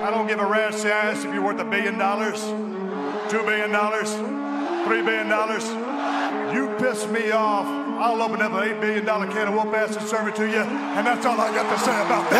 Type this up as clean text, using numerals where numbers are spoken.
I don't give a rat's ass if you're worth $1 billion, $2 billion, $3 billion. You piss me off, I'll open up an $8 billion can of whoop ass and serve it to you, and that's all I got to say about that.